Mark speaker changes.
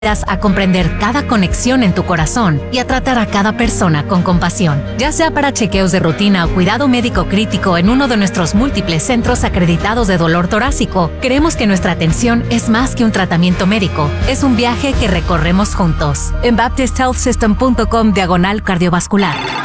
Speaker 1: a comprender cada conexión en tu corazón y a tratar a cada persona con compasión. Ya sea para chequeos de rutina o cuidado médico crítico en uno de nuestros múltiples centros acreditados de dolor torácico, creemos que nuestra atención es más que un tratamiento médico, es un viaje que recorremos juntos. En baptisthealthsystem.com/cardiovascular.